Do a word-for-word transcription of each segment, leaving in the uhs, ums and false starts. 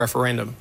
referendum.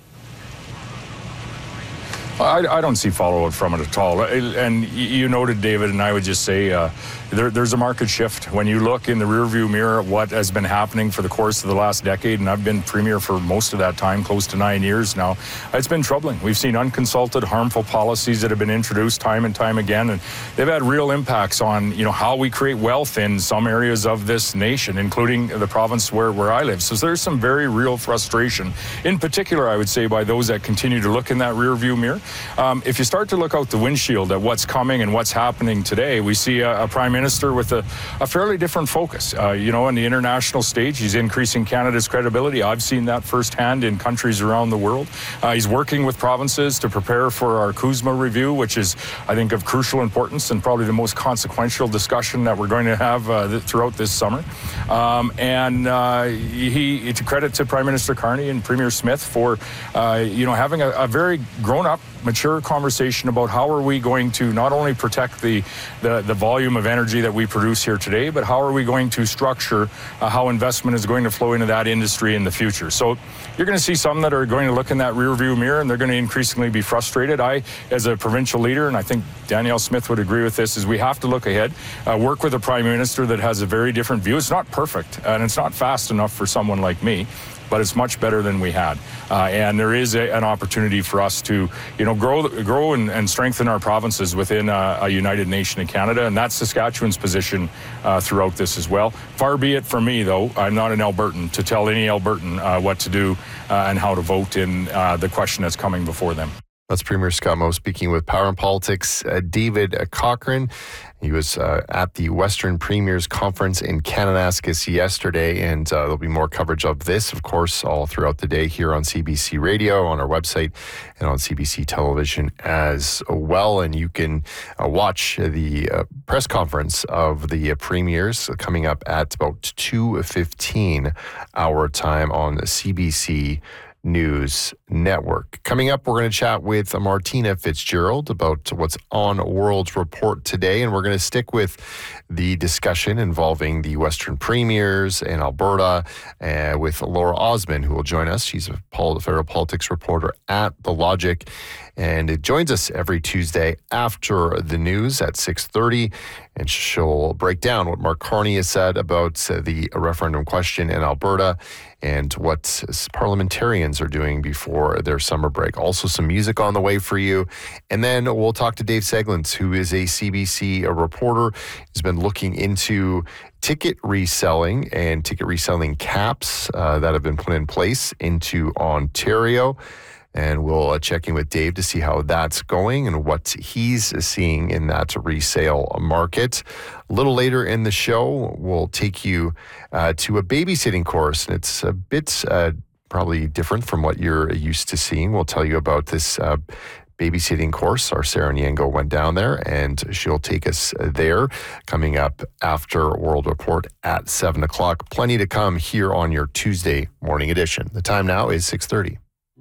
I, I don't see follow-up from it at all. And you noted, David, and I would just say uh, there, there's a market shift. When you look in the rearview mirror at what has been happening for the course of the last decade, and I've been premier for most of that time, close to nine years now, it's been troubling. We've seen unconsulted, harmful policies that have been introduced time and time again, and they've had real impacts on, you know, how we create wealth in some areas of this nation, including the province where, where I live. So there's some very real frustration, in particular, I would say, by those that continue to look in that rearview mirror. Um, if you start to look out the windshield at what's coming and what's happening today, we see a, a prime minister with a, a fairly different focus. Uh, you know, on the international stage, he's increasing Canada's credibility. I've seen that firsthand in countries around the world. Uh, he's working with provinces to prepare for our CUSMA review, which is, I think, of crucial importance and probably the most consequential discussion that we're going to have uh, th- throughout this summer. Um, and uh, he, it's a credit to Prime Minister Carney and Premier Smith for, uh, you know, having a, a very grown-up, mature conversation about how are we going to not only protect the, the, the volume of energy that we produce here today, but how are we going to structure uh, how investment is going to flow into that industry in the future. So you're going to see some that are going to look in that rearview mirror and they're going to increasingly be frustrated. I, as a provincial leader, and I think Danielle Smith would agree with this, is we have to look ahead, uh, work with a prime minister that has a very different view. It's not perfect and it's not fast enough for someone like me, but it's much better than we had. Uh, and there is a, an opportunity for us to, you know, grow grow and, and strengthen our provinces within a, a united nation in Canada, and that's Saskatchewan's position uh, throughout this as well. Far be it from me, though, I'm not an Albertan, to tell any Albertan uh, what to do uh, and how to vote in uh, the question that's coming before them. That's Premier Scott Moe speaking with Power and Politics' uh, David uh, Cochrane. He was uh, at the Western Premiers Conference in Kananaskis yesterday, and uh, there'll be more coverage of this, of course, all throughout the day here on C B C Radio, on our website, and on C B C Television as well. And you can uh, watch the uh, press conference of the uh, Premiers coming up at about two fifteen our time on C B C News Network. Coming up, we're going to chat with Martina Fitzgerald about what's on World Report today, and we're going to stick with the discussion involving the Western Premiers in Alberta uh, with Laura Osman, who will join us. She's a pol- federal politics reporter at The Logic, and it joins us every Tuesday after the news at six thirty, and she'll break down what Mark Carney has said about uh, the referendum question in Alberta and what parliamentarians are doing before their summer break. Also some music on the way for you. And then we'll talk to Dave Seglins, who is a C B C a reporter. He's been looking into ticket reselling and ticket reselling caps uh, that have been put in place into Ontario. And we'll uh, check in with Dave to see how that's going and what he's seeing in that resale market. A little later in the show, we'll take you uh, to a babysitting course. And it's a bit uh, probably different from what you're used to seeing. We'll tell you about this uh, babysitting course. Our Sarah Nyango went down there, and she'll take us there coming up after World Report at seven o'clock. Plenty to come here on your Tuesday morning edition. The time now is six thirty.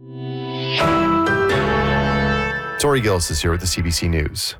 Tori Gillis is here with the C B C News.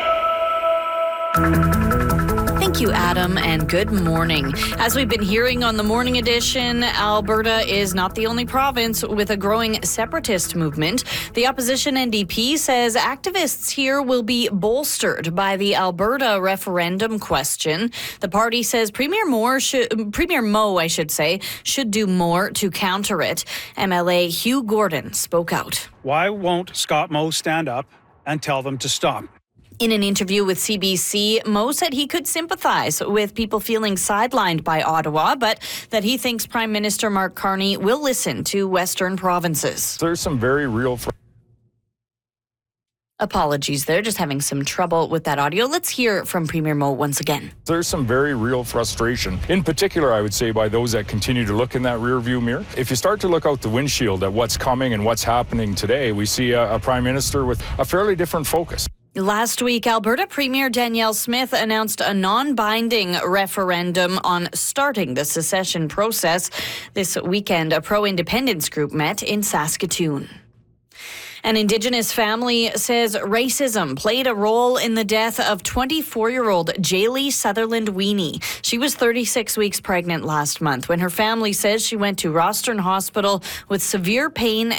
Thank you, Adam, and good morning. As we've been hearing on the morning edition, Alberta is not the only province with a growing separatist movement. The opposition N D P says activists here will be bolstered by the Alberta referendum question. The party says Premier Moore should, Premier Moe, I should say, should do more to counter it. M L A Hugh Gordon spoke out. Why won't Scott Moe stand up and tell them to stop? In an interview with C B C, Moe said he could sympathize with people feeling sidelined by Ottawa, but that he thinks Prime Minister Mark Carney will listen to Western provinces. There's some very real... Fr- Apologies there, just having some trouble with that audio. Let's hear from Premier Moe once again. There's some very real frustration, in particular, I would say, by those that continue to look in that rearview mirror. If you start to look out the windshield at what's coming and what's happening today, we see a, a Prime Minister with a fairly different focus. Last week, Alberta Premier Danielle Smith announced a non-binding referendum on starting the secession process. This weekend, a pro-independence group met in Saskatoon. An Indigenous family says racism played a role in the death of twenty-four-year-old Jaylee Sutherland Weenie. She was thirty-six weeks pregnant last month when her family says she went to Rostern Hospital with severe pain